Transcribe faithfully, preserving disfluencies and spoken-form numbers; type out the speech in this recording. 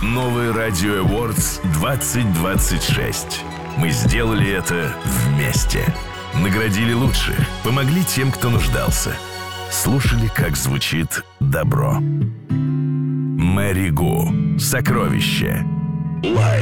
Новый Радио Awards двадцать двадцать шесть. Мы сделали это вместе. Наградили лучших, помогли тем, кто нуждался. Слушали, как звучит добро. Мэри Гу. Сокровище. Лайв.